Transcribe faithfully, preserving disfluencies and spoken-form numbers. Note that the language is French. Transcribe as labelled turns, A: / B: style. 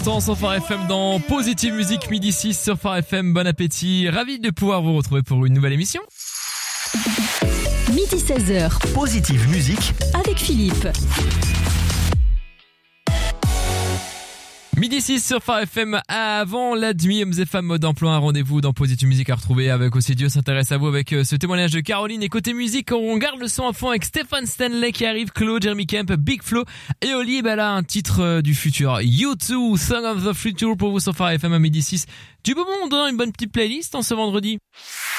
A: l'instant sur Phare F M dans Positive Musique midi six sur Phare F M. Bon appétit, ravi de pouvoir vous retrouver pour une nouvelle émission.
B: Midi seize heures.
C: Positive Musique
B: avec Philippe.
A: Midi six sur Phare F M, avant la nuit, hommes et femmes mode emploi, un rendez-vous dans Positive Musique à retrouver avec aussi Dieu s'intéresse à vous avec ce témoignage de Caroline. Et côté musique, on garde le son à fond avec Stéphane Stanley qui arrive, Claude, Jeremy Camp, Big Flo et Oli. Bah là, un titre du futur, U deux, Song of the Future pour vous sur Phare F M à midi six. Du beau monde, hein, une bonne petite playlist en ce vendredi.